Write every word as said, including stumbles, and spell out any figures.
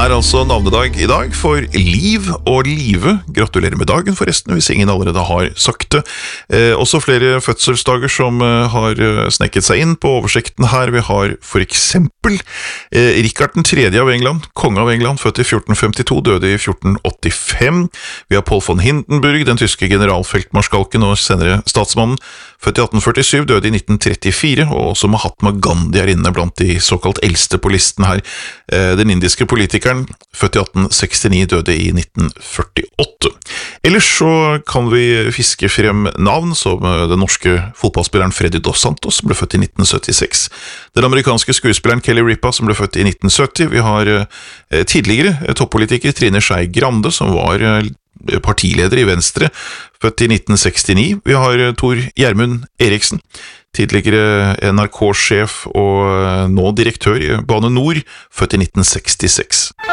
er altså navnedag i dag for Liv og Live. Gratulerer med dagen forresten, hvis ingen allerede har sagt det. Eh, også flere fødselsdager som eh, har snekket seg inn på oversikten her. Vi har for eksempel eh, Rikard den tredje av England, konge av England, født i fjorten femtito, døde i fjorten åttifem. Vi har Paul von Hindenburg, den tyske generalfeltmarskalken og senere statsmannen, født i atten førtisju, døde i nitten trettifire, og også Mahatma Gandhi er inne blant de såkalt eldste på listen her. Eh, den indiske politikeren, født i atten sekstini, døde i nitten førtiåtte. Ellers så kan vi fiske frem navn som den norske fotballspilleren Freddy Dos Santos, som ble født i nitten syttiseks. Den amerikanske skuespilleren Kelly Ripa, som ble født i nitten sytti. Vi har eh, tidligere toppolitiker Trine Skei Grande, som var eh, partileder i Venstre, født i nitten sekstini. Vi har Tor Gjermund Eriksen, tidligere N R K-sjef og nå direktør i Bane Nor, født i nitten sekstiseks.